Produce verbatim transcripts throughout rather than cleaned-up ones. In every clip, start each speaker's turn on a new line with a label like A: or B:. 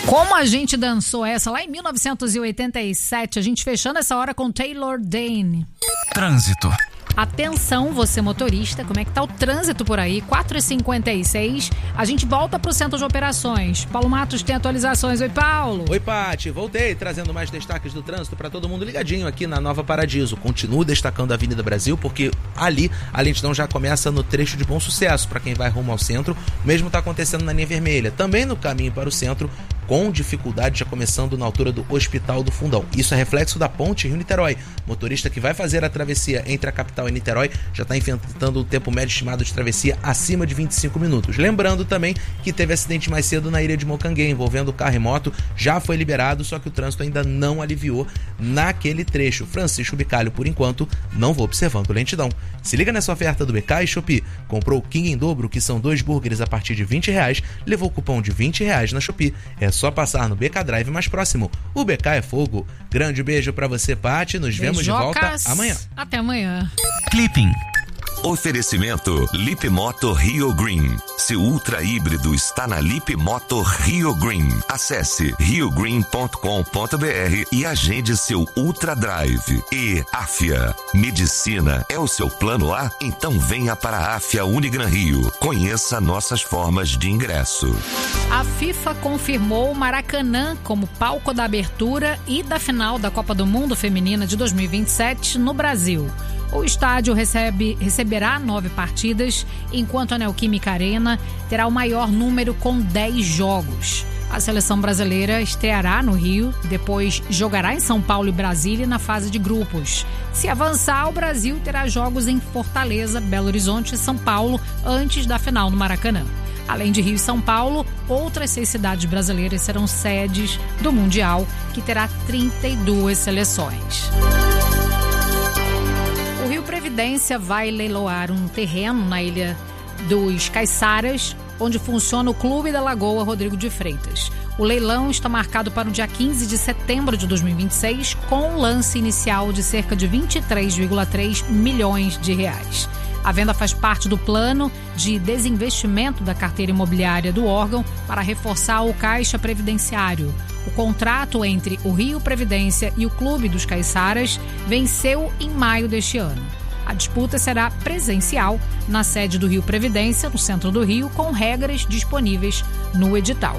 A: Como a gente dançou essa lá em mil novecentos e oitenta e sete, a gente fechando essa hora com Taylor Dayne.
B: Trânsito.
A: Atenção, você motorista, como é que tá o trânsito por aí? quatro e cinquenta e seis, a gente volta pro centro de operações. Paulo Matos tem atualizações. Oi, Paulo.
C: Oi, Pati. Voltei trazendo mais destaques do trânsito para todo mundo ligadinho aqui na Nova Paradiso. Continuo destacando a Avenida Brasil, porque ali a lentidão já começa no trecho de Bom Sucesso para quem vai rumo ao centro. O mesmo está acontecendo na linha vermelha. Também no caminho para o centro, com dificuldade já começando na altura do Hospital do Fundão. Isso é reflexo da ponte Rio-Niterói. Motorista que vai fazer a travessia entre a capital e Niterói já está enfrentando o tempo médio estimado de travessia acima de vinte e cinco minutos. Lembrando também que teve acidente mais cedo na ilha de Mocanguê envolvendo carro e moto, já foi liberado, só que o trânsito ainda não aliviou naquele trecho. Francisco Bicalho, por enquanto, não vou observando lentidão. Se liga nessa oferta do B K e Shopee. Comprou o King em dobro, que são dois burgers a partir de vinte reais, levou cupom de vinte reais na Shopee. É só passar no B K Drive mais próximo. O B K é fogo. Grande beijo pra você, Pati. Nos vemos de volta amanhã.
A: Até amanhã.
B: Clipping.
D: Oferecimento Lip Moto Rio Green. Seu ultra híbrido está na Lip Moto Rio Green. Acesse rio green ponto com ponto b r e agende seu Ultra Drive. E Afia. Medicina é o seu plano A? Então venha para a Afia Unigran Rio. Conheça nossas formas de ingresso.
A: A FIFA confirmou o Maracanã como palco da abertura e da final da Copa do Mundo Feminina de dois mil e vinte e sete no Brasil. O estádio recebe, receberá nove partidas, enquanto a Neoquímica Arena terá o maior número com dez jogos. A seleção brasileira estreará no Rio, depois jogará em São Paulo e Brasília na fase de grupos. Se avançar, o Brasil terá jogos em Fortaleza, Belo Horizonte e São Paulo antes da final no Maracanã. Além de Rio e São Paulo, outras seis cidades brasileiras serão sedes do Mundial, que terá trinta e duas seleções. O Rio Previdência vai leiloar um terreno na Ilha dos Caiçaras, onde funciona o Clube da Lagoa Rodrigo de Freitas. O leilão está marcado para o dia quinze de setembro de dois mil e vinte e seis, com um lance inicial de cerca de vinte e três vírgula três milhões de reais. A venda faz parte do plano de desinvestimento da carteira imobiliária do órgão para reforçar o caixa previdenciário. O contrato entre o Rio Previdência e o Clube dos Caiçaras venceu em maio deste ano. A disputa será presencial na sede do Rio Previdência, no centro do Rio, com regras disponíveis no edital.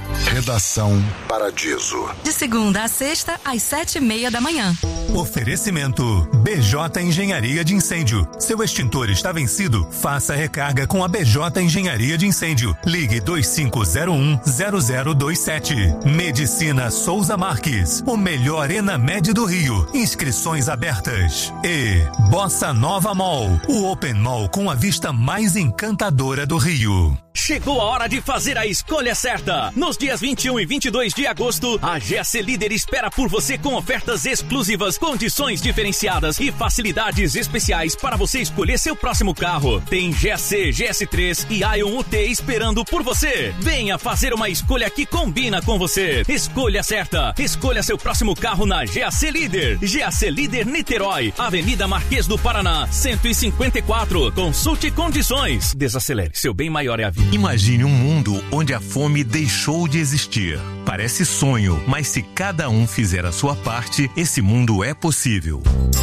E: Redação Paradiso.
F: De segunda a sexta, às sete e meia da manhã.
G: Oferecimento B J Engenharia de Incêndio. Seu extintor está vencido? Faça a recarga com a B J Engenharia de Incêndio. Ligue dois cinco zero um zero zero dois sete. Medicina Souza Marques. O melhor Enamed do Rio. Inscrições abertas. E Bossa Nova Mall. O Open Mall com a vista mais encantadora do Rio.
H: Chegou a hora de fazer a escolha certa. Nos dias vinte e um e vinte e dois de agosto, a G S Líder espera por você com ofertas exclusivas, condições diferenciadas e facilidades especiais para você escolher seu próximo carro. Tem G S C, G S três e Ion U T esperando por você. Venha fazer uma escolha que combina com você. Escolha certa. Escolha seu próximo carro na G A C Líder. G A C Líder Niterói, Avenida Marquês do Paraná, cento e cinquenta e quatro. Consulte condições. Desacelere. Seu bem maior é a vida.
G: Imagine um mundo onde a fome deixou de existir. Parece sonho, mas se cada um fizer a sua parte, esse mundo é possível.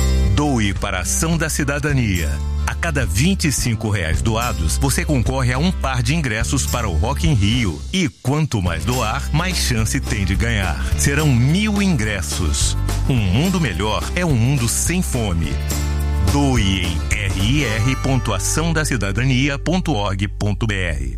G: Doe para a Ação da Cidadania. A cada vinte e cinco reais doados, você concorre a um par de ingressos para o Rock in Rio. E quanto mais doar, mais chance tem de ganhar. Serão mil ingressos. Um mundo melhor é um mundo sem fome. Doe em r i r ponto ação da cidadania ponto org ponto b r.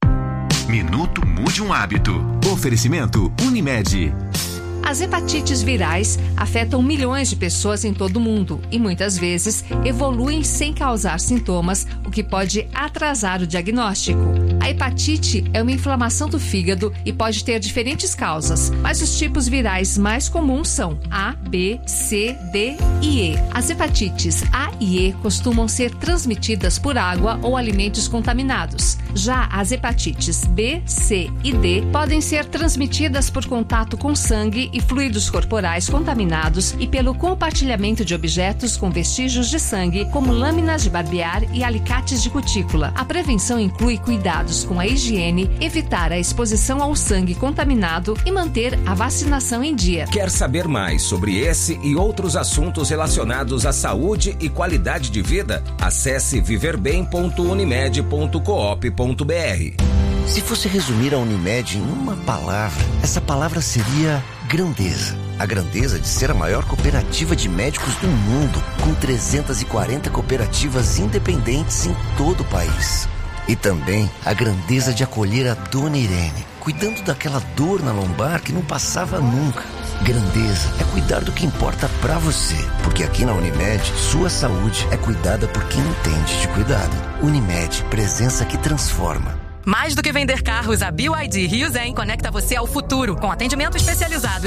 I: Minuto Mude um Hábito. Oferecimento Unimed.
J: As hepatites virais afetam milhões de pessoas em todo o mundo e muitas vezes evoluem sem causar sintomas, o que pode atrasar o diagnóstico. A hepatite é uma inflamação do fígado e pode ter diferentes causas, mas os tipos virais mais comuns são A, B, C, D e E. As hepatites A e E costumam ser transmitidas por água ou alimentos contaminados. Já as hepatites B, C e D podem ser transmitidas por contato com sangue e fluidos corporais contaminados e pelo compartilhamento de objetos com vestígios de sangue, como lâminas de barbear e alicates de cutícula. A prevenção inclui cuidados com a higiene, evitar a exposição ao sangue contaminado e manter a vacinação em dia.
B: Quer saber mais sobre esse e outros assuntos relacionados à saúde e qualidade de vida? Acesse viver bem ponto unimed ponto coop ponto br.
K: Se fosse resumir a Unimed em uma palavra, essa palavra seria grandeza. A grandeza de ser a maior cooperativa de médicos do mundo, com trezentas e quarenta cooperativas independentes em todo o país. E também a grandeza de acolher a Dona Irene, cuidando daquela dor na lombar que não passava nunca. Grandeza é cuidar do que importa pra você, porque aqui na Unimed, sua saúde é cuidada por quem entende de cuidado. Unimed, presença que transforma.
F: Mais do que vender carros, a B Y D Rio Zen conecta você ao futuro, com atendimento especializado